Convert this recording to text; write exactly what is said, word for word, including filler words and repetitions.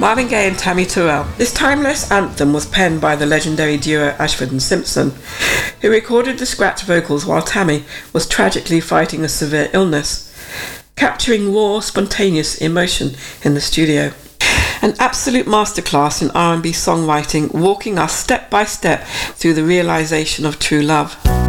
Marvin Gaye and Tammy Terrell. This timeless anthem was penned by the legendary duo Ashford and Simpson, who recorded the scratch vocals while Tammy was tragically fighting a severe illness, capturing raw, spontaneous emotion in the studio. An absolute masterclass in R and B songwriting, walking us step by step through the realization of true love.